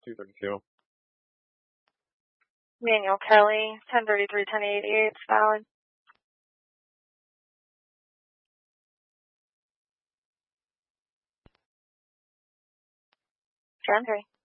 232. Manuel Kelly, 1033, 1088, valid. John 3.